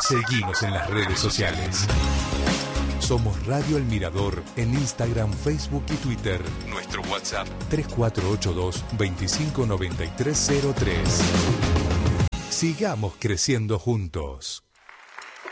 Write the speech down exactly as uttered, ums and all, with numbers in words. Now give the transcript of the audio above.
Seguinos en las redes sociales. Somos Radio El Mirador en Instagram, Facebook y Twitter. Nuestro WhatsApp tres cuatro ocho dos, veinticinco noventa y tres cero tres. Sigamos creciendo juntos.